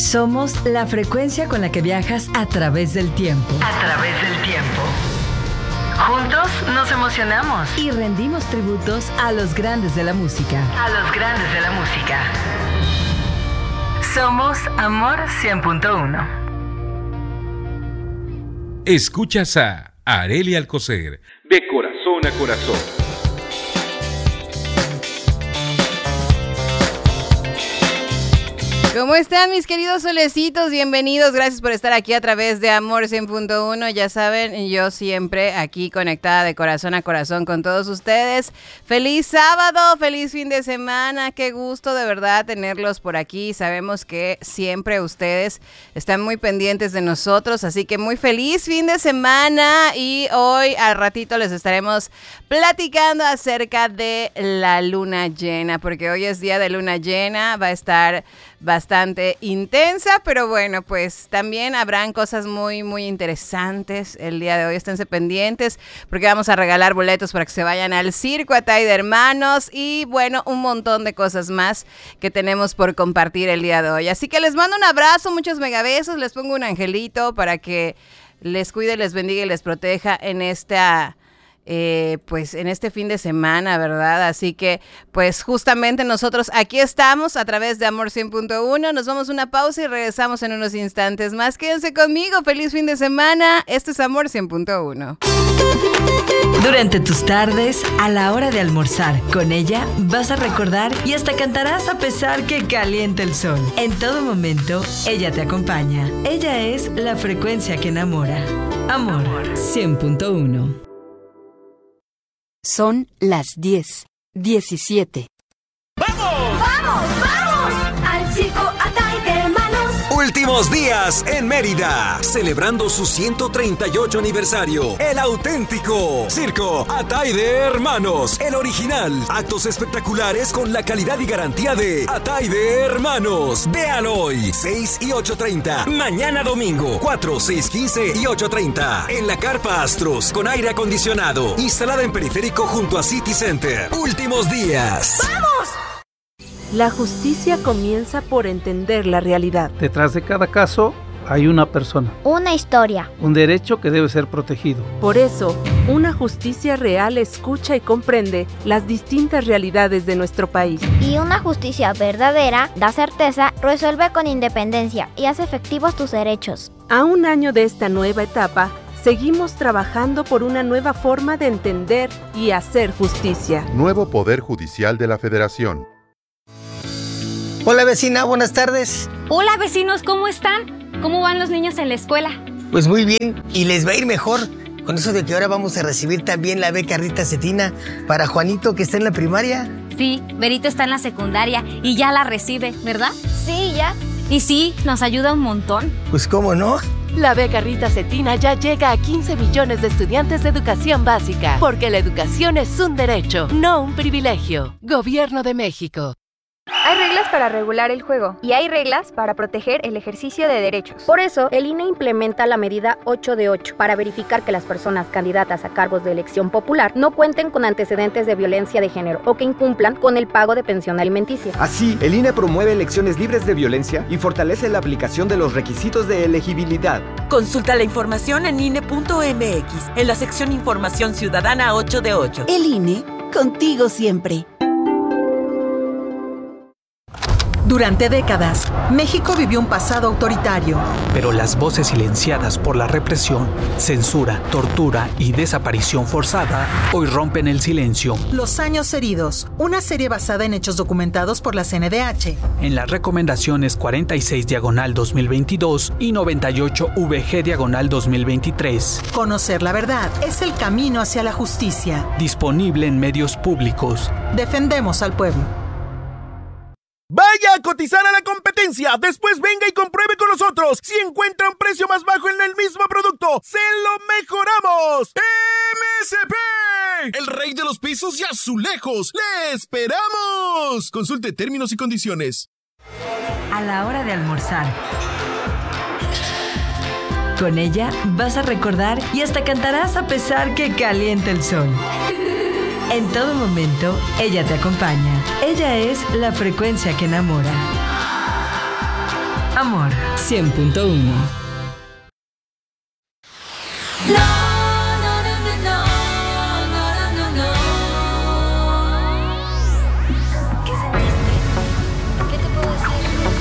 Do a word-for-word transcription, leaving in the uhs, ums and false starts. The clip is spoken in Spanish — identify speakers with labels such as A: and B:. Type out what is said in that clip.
A: Somos la frecuencia con la que viajas a través del tiempo.
B: A través del tiempo. Juntos nos emocionamos.
A: Y rendimos tributos a los grandes de la música.
B: A los grandes de la música. Somos Amor cien punto uno.
C: Escuchas a Arely Alcocer, de corazón a corazón.
D: ¿Cómo están mis queridos solecitos? Bienvenidos, gracias por estar aquí a través de Amor cien punto uno. Ya saben, yo siempre aquí conectada de corazón a corazón con todos ustedes. Feliz sábado, feliz fin de semana, qué gusto de verdad tenerlos por aquí. Sabemos que siempre ustedes están muy pendientes de nosotros, así que muy feliz fin de semana. Y hoy al ratito les estaremos platicando acerca de la luna llena, porque hoy es día de luna llena, va a estar bastante intensa, pero bueno, pues también habrán cosas muy, muy interesantes el día de hoy. Esténse pendientes porque vamos a regalar boletos para que se vayan al circo Atay de Hermanos y bueno, un montón de cosas más que tenemos por compartir el día de hoy. Así que les mando un abrazo, muchos megabesos, les pongo un angelito para que les cuide, les bendiga y les proteja en esta... Eh, pues en este fin de semana, ¿verdad? Así que pues justamente nosotros aquí estamos a través de Amor cien punto uno, nos vamos a una pausa y regresamos en unos instantes más. Quédense conmigo, feliz fin de semana, esto es Amor cien punto uno.
A: Durante tus tardes, a la hora de almorzar, con ella vas a recordar y hasta cantarás a pesar que caliente el sol. En todo momento, ella te acompaña. Ella es la frecuencia que enamora. Amor cien punto uno.
E: Son las diez, diecisiete.
F: ¡Vamos! ¡Vamos, vamos! ¡Al circo Atay de Hermanos!
G: Últimos días en Mérida, celebrando su ciento treinta y ocho aniversario. El auténtico Circo Atay de Hermanos, el original. Actos espectaculares con la calidad y garantía de Atay de Hermanos. Vean hoy, seis y ocho treinta. Mañana domingo, cuatro, seis, quince y ocho treinta. En la Carpa Astros, con aire acondicionado. Instalada en periférico junto a City Center. Últimos días.
F: ¡Vamos!
H: La justicia comienza por entender la realidad.
I: Detrás de cada caso hay una persona.
J: Una historia.
I: Un derecho que debe ser protegido.
H: Por eso, una justicia real escucha y comprende las distintas realidades de nuestro país.
J: Y una justicia verdadera da certeza, resuelve con independencia y hace efectivos tus derechos.
H: A un año de esta nueva etapa, seguimos trabajando por una nueva forma de entender y hacer justicia.
K: Nuevo Poder Judicial de la Federación.
L: Hola vecina, buenas tardes.
M: Hola vecinos, ¿cómo están? ¿Cómo van los niños en la escuela?
L: Pues muy bien, y les va a ir mejor con eso de que ahora vamos a recibir también la beca Rita Cetina para Juanito que está en la primaria.
M: Sí, Berito está en la secundaria y ya la recibe, ¿verdad?
J: Sí, ya.
M: Y sí, nos ayuda un montón.
L: Pues cómo no.
N: La beca Rita Cetina ya llega a quince millones de estudiantes de educación básica, porque la educación es un derecho, no un privilegio. Gobierno de México.
O: Hay reglas para regular el juego y hay reglas para proteger el ejercicio de derechos. Por eso, el I N E implementa la medida ocho de ocho para verificar que las personas candidatas a cargos de elección popular no cuenten con antecedentes de violencia de género o que incumplan con el pago de pensión alimenticia.
P: Así, el I N E promueve elecciones libres de violencia y fortalece la aplicación de los requisitos de elegibilidad.
Q: Consulta la información en I N E punto M X, en la sección Información Ciudadana ocho de ocho.
R: El I N E, contigo siempre.
S: Durante décadas, México vivió un pasado autoritario.
T: Pero las voces silenciadas por la represión, censura, tortura y desaparición forzada hoy rompen el silencio.
S: Los años heridos, una serie basada en hechos documentados por la C N D H.
T: En las recomendaciones cuarenta y seis diagonal dos mil veintidós y noventa y ocho V G diagonal dos mil veintitrés.
S: Conocer la verdad es el camino hacia la justicia.
T: Disponible en medios públicos.
S: Defendemos al pueblo.
U: Vaya a cotizar a la competencia, después venga y compruebe con nosotros. Si encuentra un precio más bajo en el mismo producto, ¡se lo mejoramos! ¡M S P! El rey de los pisos y azulejos. ¡Le esperamos! Consulte términos y condiciones.
A: A la hora de almorzar, con ella vas a recordar y hasta cantarás a pesar que caliente el sol. En todo momento, ella te acompaña. Ella es la frecuencia que enamora. Amor.
B: cien punto uno.